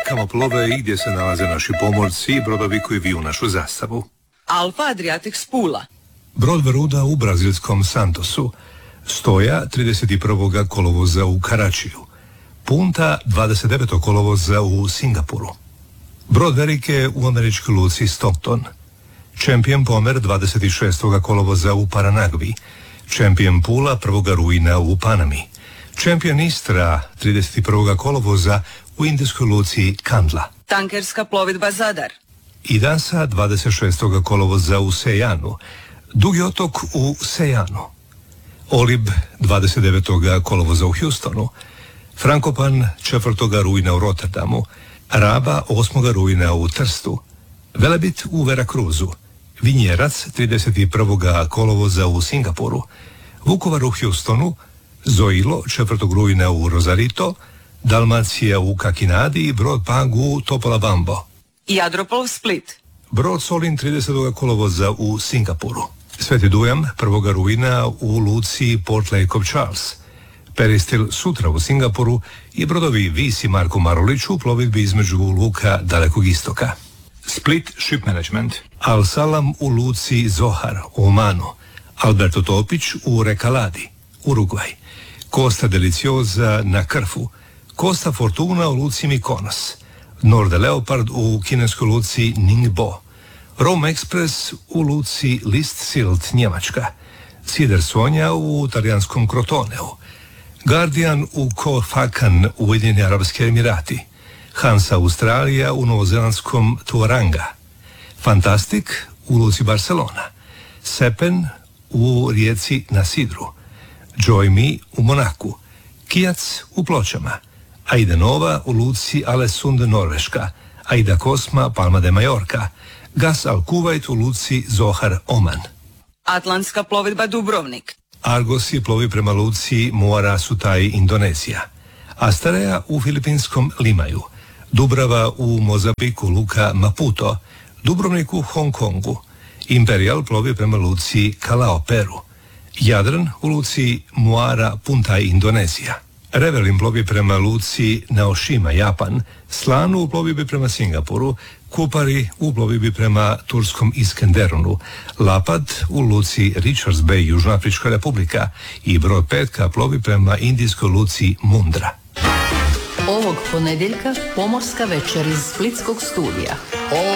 rijekama plove i gdje se nalaze naši pomorci i brodovi koji viju našu zastavu. Alfa Adriatic Pula. Brod Veruda u brazilskom Santosu. Stoja 31. kolovoza u Karačiju. Punta 29. kolovoza u Singapuru. Brod Verike u američkoj luci Stockton. Champion Pomer 26. kolovoza u Paranagvi. Champion Pula 1. rujna u Panami. Champion Istra 31. kolovoza u indijskoj luci Kandla. Tankerska plovidba Zadar. Idansa 26. kolovoza u Sejanu. Dugi otok u Sejanu. Olib 29. kolovoza u Houstonu. Frankopan 4. rujna u Rotterdamu. Raba 8. rujna u Trstu. Velebit u Veracruzu. Vinjerac 31. kolovoza u Singapuru. Vukovar u Houstonu. Zoilo 4. rujna u Rosarito. Dalmacija u Kakinadi i brod Pag u Topolabambo. Jadropol Split. Brod Solin 30. kolovoza u Singapuru. Sveti Dujam 1. rujna u luci Port Lake of Charles. Peristil sutra u Singapuru i brodovi Vis i Marko Marulić u plovidbi između luka Dalekog Istoka. Split Ship Management. Al Salam u luci Zohar u Omanu. Alberto Topić u Rekaladi, Urugvaj. Costa Deliciosa na Krfu. Costa Fortuna u luci Mikonos. Norde Leopard u kineskoj luci Ningbo. Rome Express u luci Listsilt, Njemačka. Cider Sonja u talijanskom Crotoneu. Guardian u Koh Phakan u Ujedinjeni Arapski Emirati. Hansa Australija u novozelandskom Tuaranga. Fantastic u luci Barcelona. Sepen u rijeci na Sidru. Joy Me u Monaku. Kijac u Pločama. Aida Nova u luci Alesund, Norveška. Aida Kosma, Palma de Majorka. Gas Al Kuwait u luci Zohar, Oman. Atlantska plovidba Dubrovnik. Argos je plovi prema luci Muara Sutai, Indonezija. Astarea u filipinskom Limaju. Dubrava u Mozambiku, luka Maputo. Dubrovnik u Hong Kongu. Imperial plovi prema luci Kalao, Peru. Jadran u luci Muara Puntai, Indonezija. Revelin plovi prema luci Naoshima, Japan. Slanu u plovidbi prema Singapuru. Kupari u plovidbi prema turskom Iskenderunu. Lapad u luci Richards Bay, Južnoafrička republika. I brod Petka plovi prema indijskoj luci Mundra. Ovog ponedjeljka pomorska večer iz splitskog studija.